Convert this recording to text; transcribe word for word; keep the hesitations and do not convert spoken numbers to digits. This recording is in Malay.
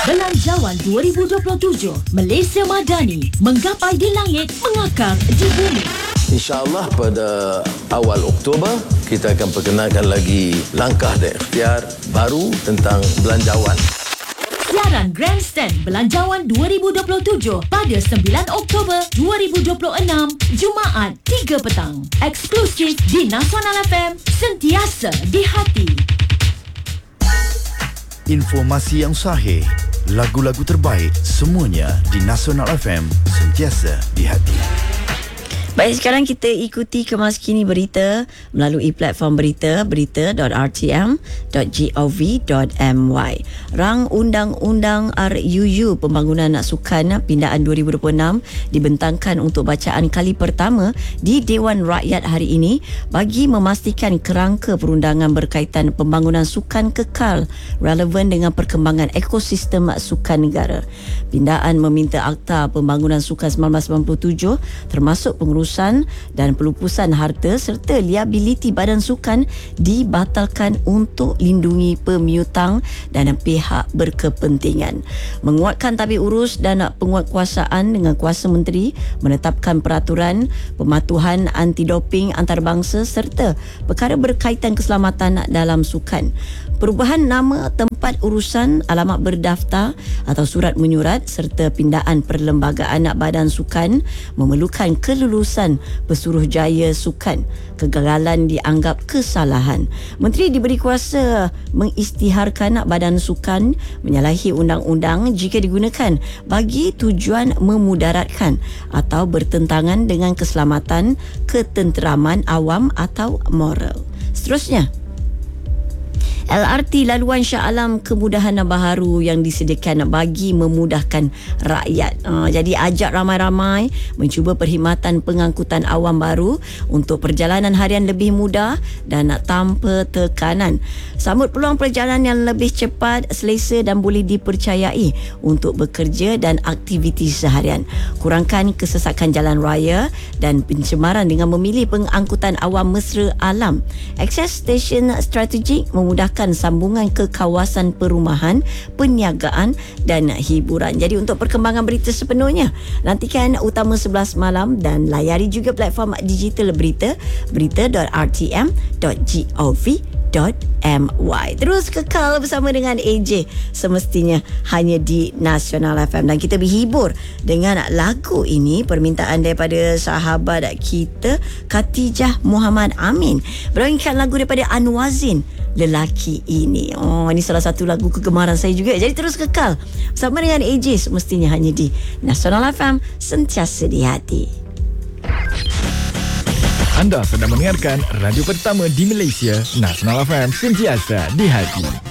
Belanjawan dua ribu dua puluh tujuh, Malaysia Madani, menggapai di langit, mengakar di bumi. InsyaAllah pada awal Oktober, kita akan perkenalkan lagi langkah dan ikhtiar baru tentang belanjawan. Siaran Grandstand Belanjawan dua ribu dua puluh tujuh pada sembilan Oktober dua ribu dua puluh enam, Jumaat tiga petang. Eksklusif di Nasional F M, sentiasa di hati. Informasi yang sahih, lagu-lagu terbaik, semuanya di Nasional F M, sentiasa di hati. Baik, sekarang kita ikuti kemas kini berita melalui platform berita berita dot r t m dot gov dot m y. Rang Undang-Undang R U U Pembangunan Sukan Pindaan dua ribu dua puluh enam dibentangkan untuk bacaan kali pertama di Dewan Rakyat hari ini bagi memastikan kerangka perundangan berkaitan pembangunan sukan kekal relevan dengan perkembangan ekosistem sukan negara. Pindaan meminta Akta Pembangunan Sukan seribu sembilan ratus sembilan puluh tujuh termasuk pengurusan dan pelupusan harta serta liabiliti badan sukan dibatalkan untuk lindungi pemiutang dan pihak berkepentingan. Menguatkan tabik urus dan penguatkuasaan dengan kuasa menteri menetapkan peraturan pematuhan anti-doping antarabangsa serta perkara berkaitan keselamatan dalam sukan. Perubahan nama, tempat urusan, alamat berdaftar atau surat menyurat serta pindaan perlembagaan badan sukan memerlukan kelulusan Pesuruhjaya Sukan. Kegagalan dianggap kesalahan. Menteri diberi kuasa mengisytiharkan badan sukan menyalahi undang-undang jika digunakan bagi tujuan memudaratkan atau bertentangan dengan keselamatan, ketenteraman awam atau moral. Seterusnya, L R T laluan Shah Alam kemudahan baharu yang disediakan bagi memudahkan rakyat. Uh, jadi ajak ramai-ramai mencuba perkhidmatan pengangkutan awam baru untuk perjalanan harian lebih mudah dan tanpa tekanan. Sambut peluang perjalanan yang lebih cepat, selesa dan boleh dipercayai untuk bekerja dan aktiviti seharian. Kurangkan kesesakan jalan raya dan pencemaran dengan memilih pengangkutan awam mesra alam. Akses stesen strategik memudahkan sambungan ke kawasan perumahan, perniagaan dan hiburan. Jadi untuk perkembangan berita sepenuhnya, nantikan Utama sebelas malam dan layari juga platform digital berita berita dot r t m dot gov dot m y. Terus kekal bersama dengan A J semestinya hanya di Nasional F M, dan kita berhibur dengan lagu ini, permintaan daripada sahabat kita Khatijah Muhammad Amin. Berangkat lagu daripada Anwazin, Lelaki Ini. Oh, ini salah satu lagu kegemaran saya juga. Jadi terus kekal bersama dengan A J semestinya hanya di Nasional F M, sentiasa di hati. Anda sedang mendengarkan radio pertama di Malaysia, Nasional F M, sentiasa di hati.